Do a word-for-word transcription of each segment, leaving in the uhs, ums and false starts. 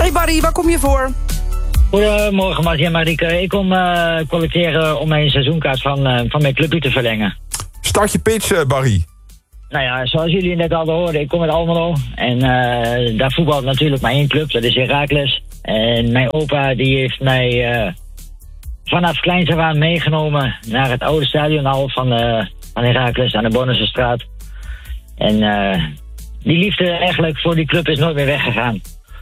Hey Barry, waar kom je voor? Goedemorgen Martje en Marieke. Ik kom uh, collecteren om mijn seizoenkaart van, uh, van mijn clubje te verlengen. Start je pitch, uh, Barry. Nou ja, zoals jullie net al hoorden, ik kom uit Almelo. En uh, daar voetbalt natuurlijk maar één club, dat is Heracles. En mijn opa die heeft mij uh, vanaf kleins af aan meegenomen naar het oude stadion al van, uh, van Heracles aan de Bonnensestraat. En uh, die liefde eigenlijk voor die club is nooit meer weggegaan.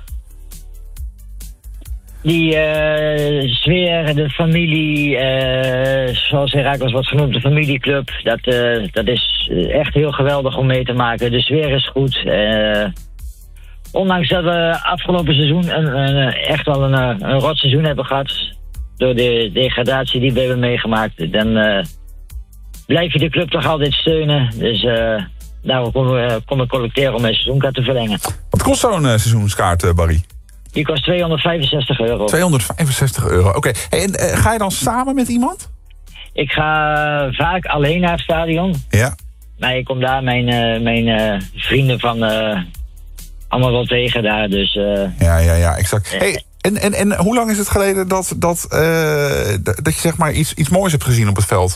Die uh, sfeer, de familie, uh, zoals Heracles wordt genoemd, de familieclub, dat, uh, dat is echt heel geweldig om mee te maken. De sfeer is goed. Uh, ondanks dat we afgelopen seizoen een, een, echt wel een, een rot seizoen hebben gehad, door de degradatie die we hebben meegemaakt, dan uh, blijf je de club toch altijd steunen. Dus uh, daarom kom, uh, kom ik collecteren om mijn seizoenkaart te verlengen. Wat kost zo'n uh, seizoenskaart, uh, Barry? Die kost tweehonderdvijfenzestig euro. tweehonderdvijfenzestig euro, oké. Okay. Hey, en uh, ga je dan samen met iemand? Ik ga vaak alleen naar het stadion. Ja. Maar ik kom daar mijn, uh, mijn uh, vrienden van uh, allemaal wel tegen daar, dus... Uh, ja, ja, ja, exact. Hey, en, en, en hoe lang is het geleden dat, dat, uh, dat je zeg maar iets, iets moois hebt gezien op het veld?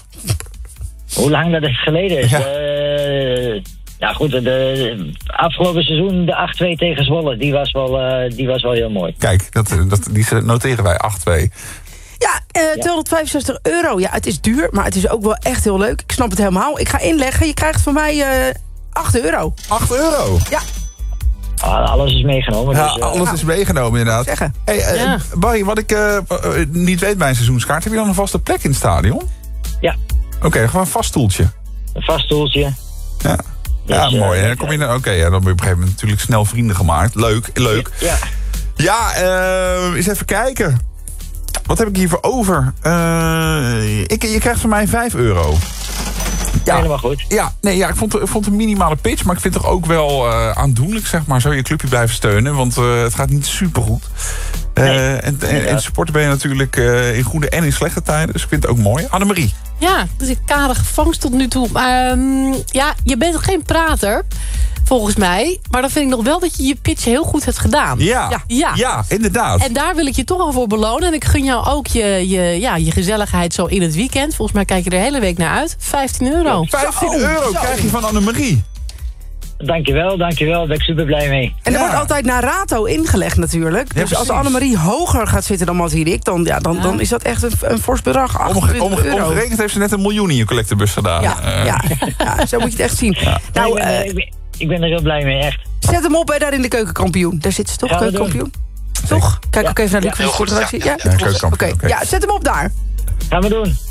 Hoe lang dat is geleden is? Ja. Uh, Ja goed, de, de afgelopen seizoen de acht twee tegen Zwolle, die was wel, uh, die was wel heel mooi. Kijk, dat, dat, die noteren wij, acht twee. Ja, uh, tweehonderdvijfenzestig euro. Ja, het is duur, maar het is ook wel echt heel leuk. Ik snap het helemaal. Ik ga inleggen. Je krijgt van mij uh, acht euro. acht euro? Ja. Ah, alles is meegenomen. Ja, dus, uh, alles is meegenomen inderdaad. Zeggen. Hey, uh, Ja. Barry, wat ik uh, niet weet bij een seizoenskaart, heb je dan een vaste plek in het stadion? Ja. Oké, okay, gewoon een vast stoeltje. Een vast stoeltje. Ja. Ja, Dus, uh, mooi. Hè? Dan kom je Oké, okay, ja, dan ben je op een gegeven moment natuurlijk snel vrienden gemaakt. Leuk, leuk. Ja. Ja, uh, eens even kijken. Wat heb ik hiervoor over? Uh, ik, je krijgt van mij vijf euro. Ja. Helemaal goed. Ja, nee, ja ik, vond, ik vond het een minimale pitch, maar ik vind het toch ook wel uh, aandoenlijk, zeg maar, zo je clubje blijven steunen. Want uh, het gaat niet supergoed. Uh, Nee, en, en, en supporter ben je natuurlijk uh, in goede en in slechte tijden. Dus ik vind het ook mooi. Annemarie. Ja, dus ik kadige vangst tot nu toe. Maar um, ja, je bent geen prater, volgens mij. Maar dan vind ik nog wel dat je je pitch heel goed hebt gedaan. Ja, ja. ja. ja inderdaad. En daar wil ik je toch al voor belonen. En ik gun jou ook je, je, ja, je gezelligheid zo in het weekend. Volgens mij kijk je er de hele week naar uit. vijftien euro. vijftien Zo, euro zo. krijg je van Annemarie. Dankjewel, dankjewel. Daar ben ik super blij mee. En er Ja. wordt altijd naar rato ingelegd natuurlijk. Ja, Dus als precies. Annemarie hoger gaat zitten dan Mathieu, dan, ja, dan, Ja. dan is dat echt een, een fors bedrag. Omge achtentwintig omge euro. omgerekend heeft ze net een miljoen in je collectebus gedaan. Ja, Uh, ja, ja, zo moet je het echt zien. Nou, ik, ben, uh, ik, ben, ik ben er heel blij mee, echt. zet hem op hè, daar in de keukenkampioen. Daar zit ze toch, Gaan we keukenkampioen? Toch? Kijk Ja. ook even naar de Ja, ja, heel goed, sportredactie. Ja, Ja, keukenkampioen, Oké, oké. ja, zet hem op daar. Gaan we doen.